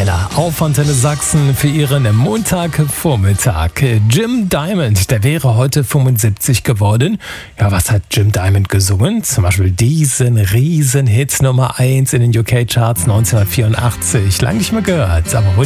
Weiler auf Antenne Sachsen für Ihren Montagvormittag. Jim Diamond, der wäre heute 75 geworden. Ja, was hat Jim Diamond gesungen? Zum Beispiel diesen Riesenhit Nummer 1 in den UK-Charts 1984. Lang nicht mehr gehört, aber